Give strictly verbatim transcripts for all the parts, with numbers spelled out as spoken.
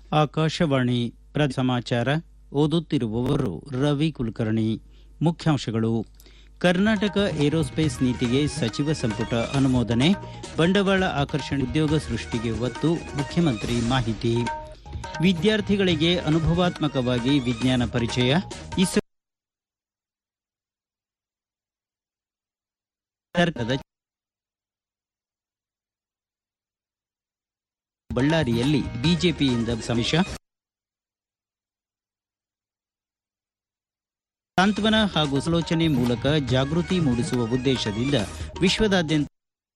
ಆಕಾಶವಾಣಿ ಪ್ರದೇಶ ಸಮಾಚಾರ ಓದುತ್ತಿರುವವರು ರವಿ ಕುಲಕರ್ಣಿ. ಮುಖ್ಯಾಂಶಗಳು: ಕರ್ನಾಟಕ ಏರೋಸ್ಪೇಸ್ ನೀತಿಗೆ ಸಚಿವ ಸಂಪುಟ ಅನುಮೋದನೆ, ಬಂಡವಾಳ ಆಕರ್ಷಣೆ, ಉದ್ಯೋಗ ಸೃಷ್ಟಿಗೆ ಒತ್ತು. ಮುಖ್ಯಮಂತ್ರಿ ಮಾಹಿತಿ. ವಿದ್ಯಾರ್ಥಿಗಳಿಗೆ ಅನುಭವಾತ್ಮಕವಾಗಿ ವಿಜ್ಞಾನ ಪರಿಚಯ, ಇಸ್ರೋ ಬಳ್ಳಾರಿಯಲ್ಲಿ ಬಿಜೆಪಿಯಿಂದ ಸಮಿಶ, ಸಾಂತ್ವನ ಹಾಗೂ ಸಮಾಲೋಚನೆ ಮೂಲಕ ಜಾಗೃತಿ ಮೂಡಿಸುವ ಉದ್ದೇಶದಿಂದ ವಿಶ್ವದಾದ್ಯಂತ.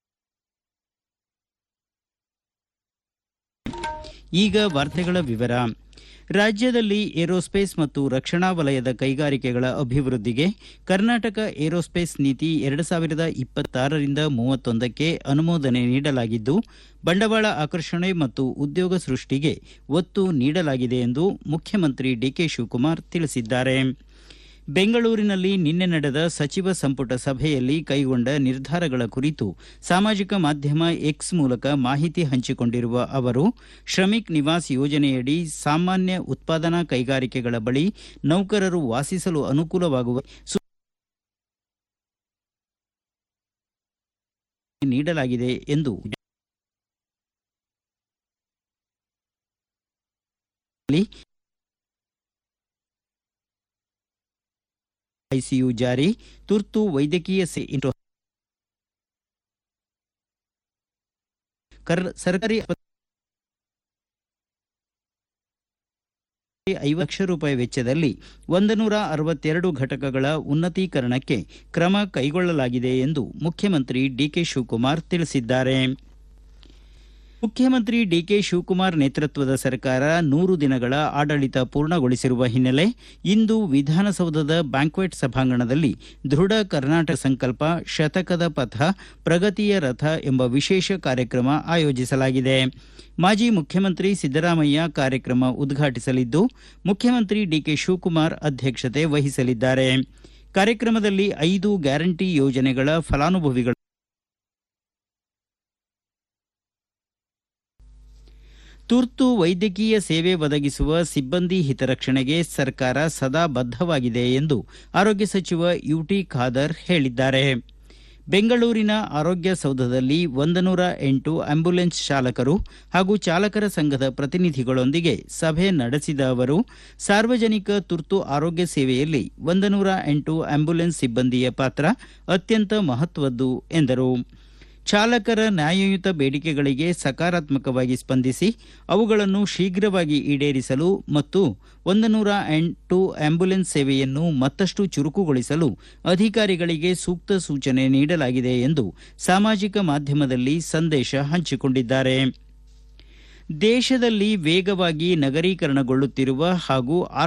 ಈಗ ವಾರ್ತೆಗಳ ವಿವರ. ರಾಜ್ಯದಲ್ಲಿ ಏರೋಸ್ಪೇಸ್ ಮತ್ತು ರಕ್ಷಣಾ ವಲಯದ ಕೈಗಾರಿಕೆಗಳ ಅಭಿವೃದ್ಧಿಗೆ ಕರ್ನಾಟಕ ಏರೋಸ್ಪೇಸ್ ನೀತಿ ಎರಡು ಸಾವಿರದ ಇಪ್ಪತ್ತಾರರಿಂದ ಮೂವತ್ತೊಂದಕ್ಕೆ ಅನುಮೋದನೆ ನೀಡಲಾಗಿದ್ದು, ಬಂಡವಾಳ ಆಕರ್ಷಣೆ ಮತ್ತು ಉದ್ಯೋಗ ಸೃಷ್ಟಿಗೆ ಒತ್ತು ನೀಡಲಾಗಿದೆ ಎಂದು ಮುಖ್ಯಮಂತ್ರಿ ಡಿಕೆ ಶಿವಕುಮಾರ್ ತಿಳಿಸಿದ್ದಾರೆ. ಬೆಂಗಳೂರಿನಲ್ಲಿ ನಿನ್ನೆ ನಡೆದ ಸಚಿವ ಸಂಪುಟ ಸಭೆಯಲ್ಲಿ ಕೈಗೊಂಡ ನಿರ್ಧಾರಗಳ ಕುರಿತು ಸಾಮಾಜಿಕ ಮಾಧ್ಯಮ ಎಕ್ಸ್ ಮೂಲಕ ಮಾಹಿತಿ ಹಂಚಿಕೊಂಡಿರುವ ಅವರು, ಶ್ರಮಿಕ್ ನಿವಾಸ್ ಯೋಜನೆಯಡಿ ಸಾಮಾನ್ಯ ಉತ್ಪಾದನಾ ಕೈಗಾರಿಕೆಗಳ ಬಳಿ ನೌಕರರು ವಾಸಿಸಲು ಅನುಕೂಲವಾಗುವ ನೀಡಲಾಗಿದೆ ಎಂದು ಐಸಿಯು ಜಾರಿ, ತುರ್ತು ವೈದ್ಯಕೀಯ ಸೇವೆ, ಸರ್ಕಾರಿ ಐವತ್ತು ಲಕ್ಷ ರೂಪಾಯಿ ವೆಚ್ಚದಲ್ಲಿ ಒಂದು ನೂರ ಅರವತ್ತೆರಡು ಘಟಕಗಳ ಉನ್ನತೀಕರಣಕ್ಕೆ ಕ್ರಮ ಕೈಗೊಳ್ಳಲಾಗಿದೆ ಎಂದು ಮುಖ್ಯಮಂತ್ರಿ ಡಿಕೆ ಶಿವಕುಮಾರ್ ತಿಳಿಸಿದ್ದಾರೆ. ಮುಖ್ಯಮಂತ್ರಿ ಡಿಕೆ ಶಿವಕುಮಾರ್ ನೇತೃತ್ವದ ಸರ್ಕಾರ ನೂರು ದಿನಗಳ ಆಡಳಿತ ಪೂರ್ಣಗೊಳಿಸಿರುವ ಹಿನ್ನೆಲೆ ಇಂದು ವಿಧಾನಸೌಧದ ಬ್ಯಾಂಕ್ವೆಟ್ ಸಭಾಂಗಣದಲ್ಲಿ ದೃಢ ಕರ್ನಾಟಕ ಸಂಕಲ್ಪ ಶತಕದ ಪಥ ಪ್ರಗತಿಯ ರಥ ಎಂಬ ವಿಶೇಷ ಕಾರ್ಯಕ್ರಮ ಆಯೋಜಿಸಲಾಗಿದೆ. ಮಾಜಿ ಮುಖ್ಯಮಂತ್ರಿ ಸಿದ್ದರಾಮಯ್ಯ ಕಾರ್ಯಕ್ರಮ ಉದ್ಘಾಟಿಸಲಿದ್ದು, ಮುಖ್ಯಮಂತ್ರಿ ಡಿಕೆ ಶಿವಕುಮಾರ್ ಅಧ್ಯಕ್ಷತೆ ವಹಿಸಲಿದ್ದಾರೆ. ಕಾರ್ಯಕ್ರಮದಲ್ಲಿ ಐದು ಗ್ಯಾರಂಟಿ ಯೋಜನೆಗಳ ಫಲಾನುಭವಿಗಳು ತುರ್ತು ವೈದ್ಯಕೀಯ ಸೇವೆ ಒದಗಿಸುವ ಸಿಬ್ಬಂದಿ ಹಿತರಕ್ಷಣೆಗೆ ಸರ್ಕಾರ ಸದಾ ಬದ್ಧವಾಗಿದೆ ಎಂದು ಆರೋಗ್ಯ ಸಚಿವ ಯುಟಿ ಖಾದರ್ ಹೇಳಿದ್ದಾರೆ. ಬೆಂಗಳೂರಿನ ಆರೋಗ್ಯ ಸೌಧದಲ್ಲಿ ಒಂದು ನೂರ ಎಂಟು ಆಂಬ್ಯುಲೆನ್ಸ್ ಚಾಲಕರು ಹಾಗೂ ಚಾಲಕರ ಸಂಘದ ಪ್ರತಿನಿಧಿಗಳೊಂದಿಗೆ ಸಭೆ ನಡೆಸಿದ ಅವರು, ಸಾರ್ವಜನಿಕ ತುರ್ತು ಆರೋಗ್ಯ ಸೇವೆಯಲ್ಲಿ ಒಂದು ನೂರ ಎಂಟು ಆಂಬ್ಯುಲೆನ್ಸ್ ಸಿಬ್ಬಂದಿಯ ಪಾತ್ರ ಅತ್ಯಂತ ಮಹತ್ವದ್ದು ಎಂದರು. ಚಾಲಕರ ನ್ಯಾಯಯುತ ಬೇಡಿಕೆಗಳಿಗೆ ಸಕಾರಾತ್ಮಕವಾಗಿ ಸ್ಪಂದಿಸಿ ಅವುಗಳನ್ನು ಶೀಘ್ರವಾಗಿ ಈಡೇರಿಸಲು ಮತ್ತು ಒಂದು ನೂರ ಎಂಟು ಆಂಬ್ಯುಲೆನ್ಸ್ ಸೇವೆಯನ್ನು ಮತ್ತಷ್ಟು ಚುರುಕುಗೊಳಿಸಲು ಅಧಿಕಾರಿಗಳಿಗೆ ಸೂಕ್ತ ಸೂಚನೆ ನೀಡಲಾಗಿದೆ ಎಂದು ಸಾಮಾಜಿಕ ಮಾಧ್ಯಮದಲ್ಲಿ ಸಂದೇಶ ಹಂಚಿಕೊಂಡಿದ್ದಾರೆ. ದೇಶದಲ್ಲಿ ವೇಗವಾಗಿ ನಗರೀಕರಣಗೊಳ್ಳುತ್ತಿರುವ ಹಾಗೂ